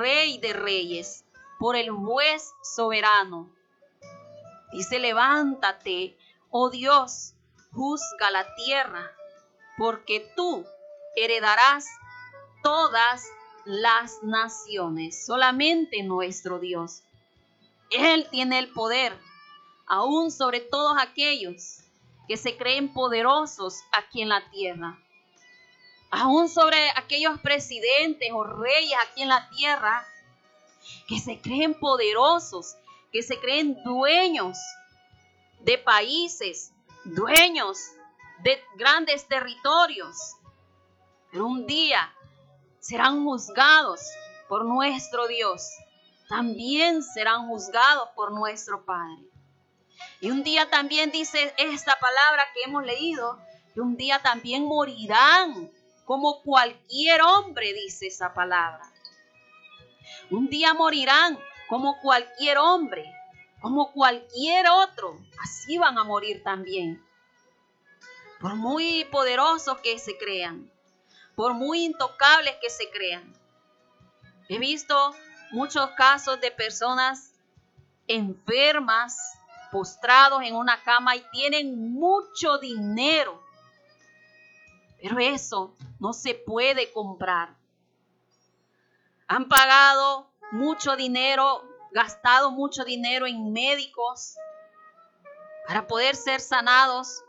Rey de Reyes, por el juez soberano. Dice, levántate, oh Dios, juzga la tierra, porque tú heredarás todas las naciones. Solamente nuestro Dios. Él tiene el poder, aún sobre todos aquellos que se creen poderosos aquí en la tierra. Aún sobre aquellos presidentes o reyes aquí en la tierra que se creen poderosos, que se creen dueños de países, dueños de grandes territorios. Pero un día serán juzgados por nuestro Dios. También serán juzgados por nuestro Padre. Y un día también dice esta palabra que hemos leído, que un día también morirán como cualquier hombre, dice esa palabra. Un día morirán como cualquier hombre, como cualquier otro. Así van a morir también. Por muy poderosos que se crean, por muy intocables que se crean. He visto muchos casos de personas enfermas, postrados en una cama y tienen mucho dinero. Pero eso no se puede comprar. Han pagado mucho dinero, gastado mucho dinero en médicos para poder ser sanados,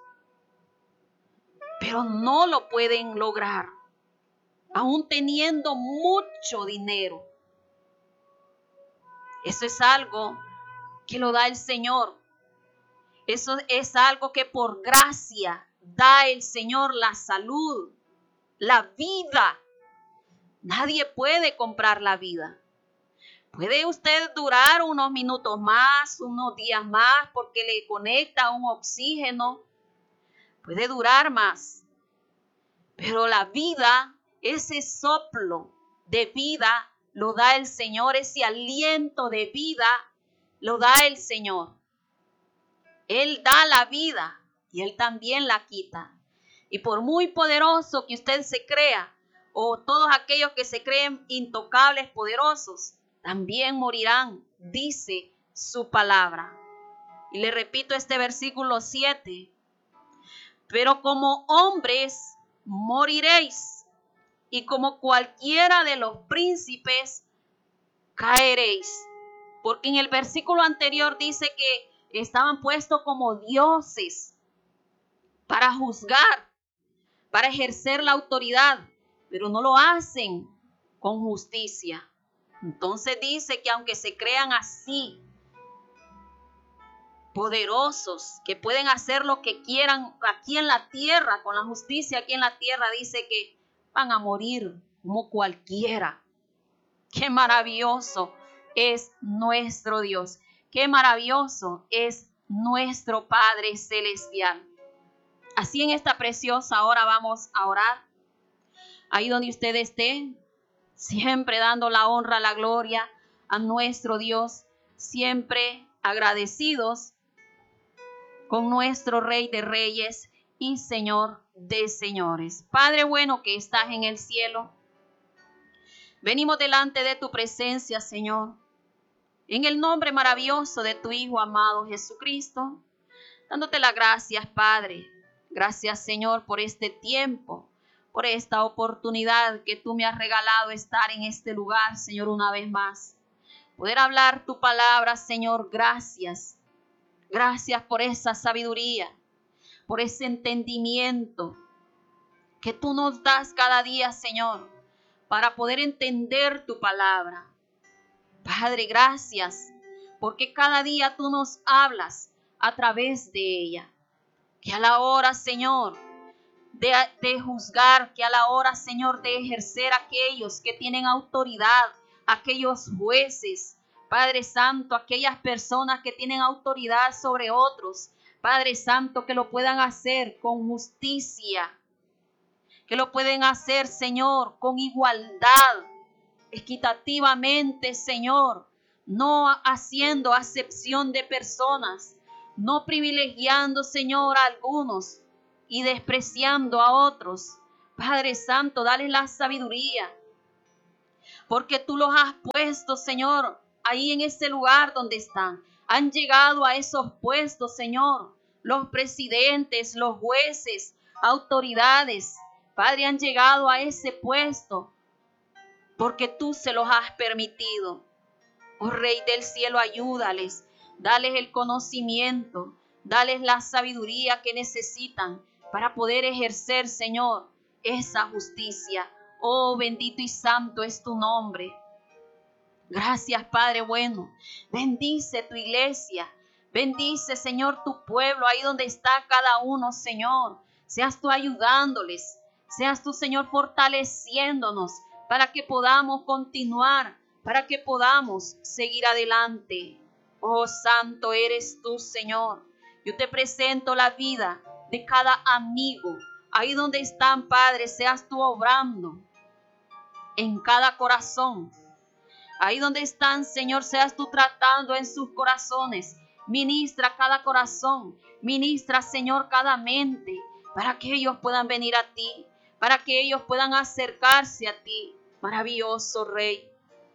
pero no lo pueden lograr, aún teniendo mucho dinero. Eso es algo que lo da el Señor. Eso es algo que por gracia da el Señor, la salud, la vida. Nadie puede comprar la vida. Puede usted durar unos minutos más, unos días más, porque le conecta un oxígeno. Puede durar más. Pero la vida, ese soplo de vida, lo da el Señor. Ese aliento de vida, lo da el Señor. Él da la vida y Él también la quita. Y por muy poderoso que usted se crea, o todos aquellos que se creen intocables, poderosos, también morirán, dice su palabra. Y le repito este versículo 7. Pero como hombres moriréis, y como cualquiera de los príncipes caeréis. Porque en el versículo anterior dice que estaban puestos como dioses para juzgar, para ejercer la autoridad, pero no lo hacen con justicia. Entonces dice que aunque se crean así, poderosos, que pueden hacer lo que quieran aquí en la tierra, con la justicia aquí en la tierra, dice que van a morir como cualquiera. Qué maravilloso es nuestro Dios. Qué maravilloso es nuestro Padre Celestial. Así en esta preciosa hora vamos a orar. Ahí donde usted esté, siempre dando la honra, la gloria a nuestro Dios, siempre agradecidos con nuestro Rey de Reyes y Señor de Señores. Padre bueno que estás en el cielo, venimos delante de tu presencia, Señor, en el nombre maravilloso de tu Hijo amado Jesucristo, dándote las gracias, Padre. Gracias, Señor, por este tiempo, por esta oportunidad que tú me has regalado estar en este lugar, Señor, una vez más. Poder hablar tu palabra, Señor, gracias. Gracias por esa sabiduría, por ese entendimiento que tú nos das cada día, Señor, para poder entender tu palabra. Padre, gracias, porque cada día tú nos hablas a través de ella. Que a la hora, Señor, de juzgar, que a la hora, Señor, de ejercer aquellos que tienen autoridad, aquellos jueces, Padre Santo, aquellas personas que tienen autoridad sobre otros, Padre Santo, que lo puedan hacer con justicia, que lo pueden hacer, Señor, con igualdad, equitativamente, Señor, no haciendo acepción de personas, no privilegiando, Señor, a algunos y despreciando a otros. Padre Santo, dale la sabiduría porque tú los has puesto, Señor, ahí en ese lugar donde están. Han llegado a esos puestos, Señor, los presidentes, los jueces, autoridades, Padre, han llegado a ese puesto porque tú se los has permitido. Oh Rey del cielo, ayúdales, dales el conocimiento, dales la sabiduría que necesitan para poder ejercer, Señor, esa justicia. Oh, bendito y santo es tu nombre. Gracias, Padre bueno. Bendice tu iglesia. Bendice, Señor, tu pueblo, ahí donde está cada uno, Señor. Seas tú ayudándoles. Seas tú, Señor, fortaleciéndonos para que podamos continuar, para que podamos seguir adelante. Oh, santo eres tú, Señor. Yo te presento la vida de cada amigo. Ahí donde están, Padre, seas tú obrando en cada corazón. Ahí donde están, Señor, seas tú tratando en sus corazones. Ministra cada corazón. Ministra, Señor, cada mente, para que ellos puedan venir a ti, para que ellos puedan acercarse a ti. Maravilloso Rey.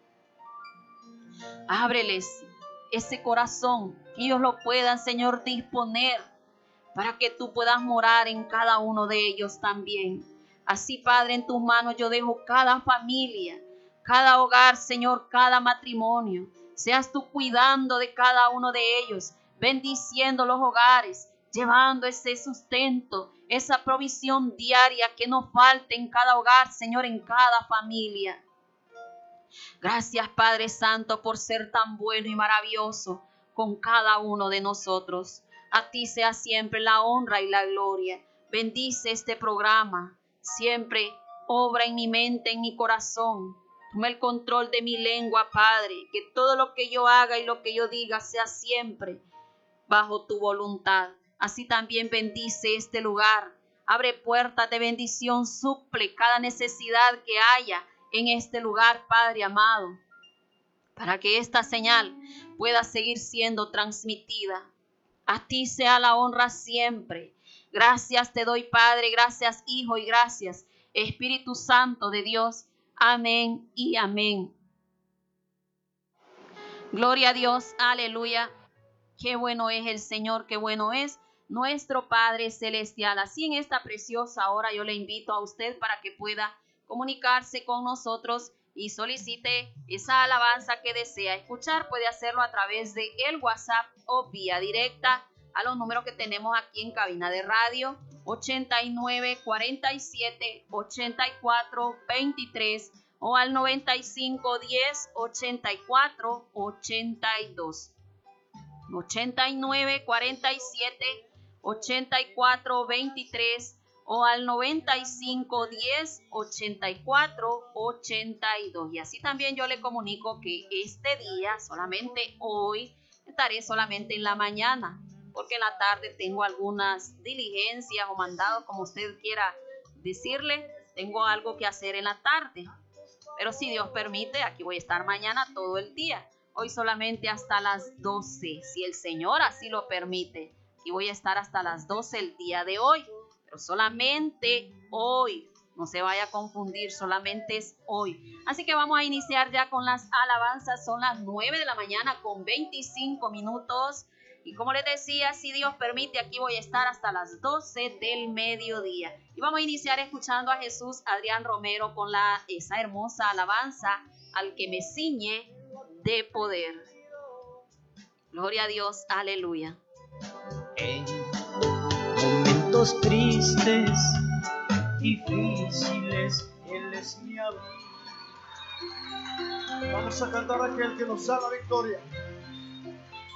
Ábreles ese corazón, que ellos lo puedan, Señor, disponer, para que tú puedas morar en cada uno de ellos también. Así, Padre, en tus manos yo dejo cada familia, cada hogar, Señor, cada matrimonio. Seas tú cuidando de cada uno de ellos, bendiciendo los hogares, llevando ese sustento, esa provisión diaria que no falte en cada hogar, Señor, en cada familia. Gracias, Padre Santo, por ser tan bueno y maravilloso con cada uno de nosotros. A ti sea siempre la honra y la gloria. Bendice este programa. Siempre obra en mi mente, en mi corazón. Toma el control de mi lengua, Padre. Que todo lo que yo haga y lo que yo diga sea siempre bajo tu voluntad. Así también bendice este lugar. Abre puertas de bendición, suple cada necesidad que haya en este lugar, Padre amado, para que esta señal pueda seguir siendo transmitida. A ti sea la honra siempre. Gracias te doy, Padre, gracias, Hijo, y gracias, Espíritu Santo de Dios. Amén y amén. Gloria a Dios, aleluya. Qué bueno es el Señor, qué bueno es nuestro Padre Celestial. Así en esta preciosa hora yo le invito a usted para que pueda comunicarse con nosotros y solicite esa alabanza que desea escuchar. Puede hacerlo a través de el WhatsApp o vía directa a los números que tenemos aquí en cabina de radio: 89 47 84 23 o al 95 10 84 82. 89 47 84 23 o al 95 10 84 82. Y así también yo le comunico que este día, solamente hoy, estaré solamente en la mañana, porque en la tarde tengo algunas diligencias o mandados, como usted quiera decirle. Tengo algo que hacer en la tarde, pero si Dios permite, aquí voy a estar mañana todo el día. Hoy solamente hasta las 12, si el Señor así lo permite. Aquí voy a estar hasta las 12 el día de hoy, pero solamente hoy. No se vaya a confundir, solamente es hoy. Así que vamos a iniciar ya con las alabanzas. Son las 9 de la mañana con 25 minutos. Y como les decía, si Dios permite, aquí voy a estar hasta las 12 del mediodía. Y vamos a iniciar escuchando a Jesús Adrián Romero con esa hermosa alabanza: al que me ciñe de poder. Gloria a Dios, aleluya. En momentos tristes, difíciles, Él es mi abrigo. Vamos a cantar a aquel que nos da la victoria.